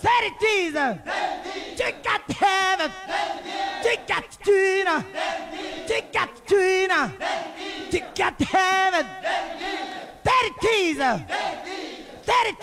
Say it, Jesus. You got to have it. You got to do it. You got to do it. You got to have it. Say it, Jesus. Say it,